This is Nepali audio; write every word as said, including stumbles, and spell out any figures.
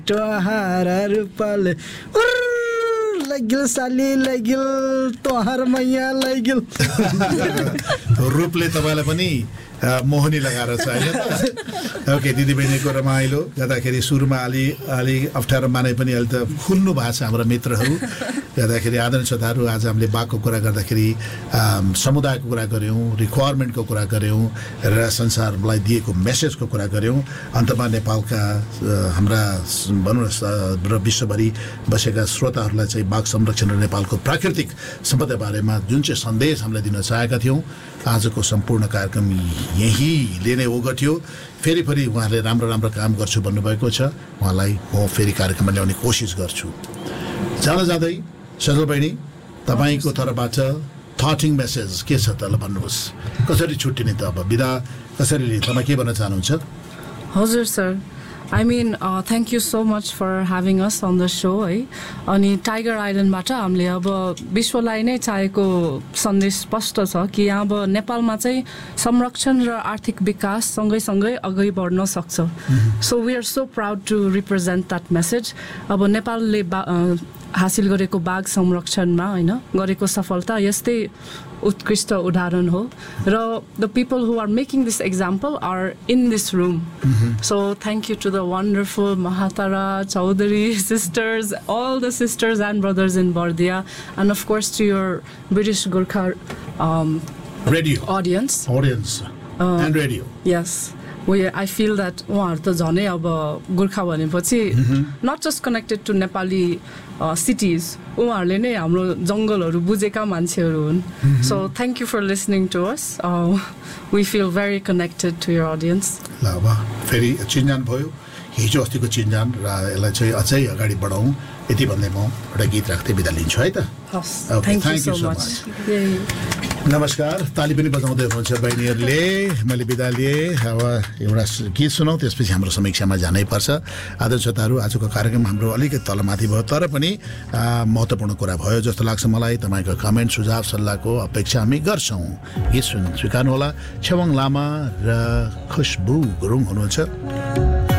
तोहार रूपले लगिल साली लगिल तोहार मैया लगिल रूपले तपाईँलाई पनि मोहनी लगाएर छ होइन ओके दिदीबहिनीको रमाइलो गर्दाखेरि सुरुमा अलि अलि अप्ठ्यारो माने पनि अहिले त खुल्नु भएको छ हाम्रो मित्रहरू गर्दाखेरि आदरणीय श्रोताहरू आज हामीले बाको कुरा गर्दाखेरि समुदायको कुरा गऱ्यौँ रिक्वायरमेन्टको कुरा गऱ्यौँ र संसारलाई दिएको मेसेजको कुरा गऱ्यौँ अन्तमा नेपालका हाम्रा भनौँ न र विश्वभरि बसेका श्रोताहरूलाई चाहिँ बाघ संरक्षण र नेपालको प्राकृतिक सम्पदा बारेमा जुन चाहिँ सन्देश हामीले दिन चाहेका थियौँ आजको सम्पूर्ण कार्यक्रम यहीँले नै ओगट्यो फेरि फेरि उहाँले राम्रो राम्रो काम गर्छु भन्नुभएको छ उहाँलाई म फेरि कार्यक्रममा ल्याउने कोसिस गर्छु जाँदा जाँदै सजल बहिनी तपाईँको तर्फबाट थटिङ मेसेज के छ त ल भन्नुहोस् कसरी छुट्टिने त अब बिदा कसरी लिने तपाईँ के भन्न चाहनुहुन्छ हजुर sir I mean, uh, thank you so much for having us on the show. है अनि टाइगर आइल्यान्डबाट हामीले अब विश्वलाई नै चाहेको सन्देश स्पष्ट छ कि यहाँ अब नेपालमा चाहिँ संरक्षण र आर्थिक विकास सँगैसँगै अगाडि बढ्न सक्छ so we are so proud to represent that message अब नेपालले हासिल गरेको बाघ संरक्षणमा हैन गरेको सफलता यस्तै उत्कृष्ट उदाहरण हो र the people who are making this example are in this room so thank you to the wonderful महातारा Chaudhary sisters all the sisters and brothers in Bardia and of course to your British Gurkha um, radio audience audience uh, and radio yes we I feel that उहाँहरु त झनै अब गोर्खा भनेपछि not just connected to Nepali uh, cities उहाँहरुले नै हाम्रो जंगलहरु बुझेका मान्छेहरु हुन् so thank you for listening to us uh, we feel very connected to your audience ल अब फेरि चिन्जान भयो हिजो अस्तिको चिन्जान र यसलाई चाहिँ अझै अगाडि बढाउँ यति भन्दै म एउटा गीत राख्दै बिदा लिन्छु है त हस् थ्यांक यू सो मच नमस्कार ताली पनि बजाउँदै हुनुहुन्छ बहिनीहरुले मैले बिदा लिए अब एउटा गीत सुनाऊ त्यसपछि हाम्रो समीक्षामा जानै पर्छ आदरणीय श्रोताहरु आजको कार्यक्रम हाम्रो अलिकति तलमाथि भयो तर पनि महत्त्वपूर्ण कुरा भयो जस्तो लाग्छ मलाई तपाईको कमेन्ट सुझाव सल्लाहको अपेक्षा हामी गर्छौं गीत सुन स्वीकार्नु होला छेवाङ लामा र खुशबु गुरुङ हुनुहुन्छ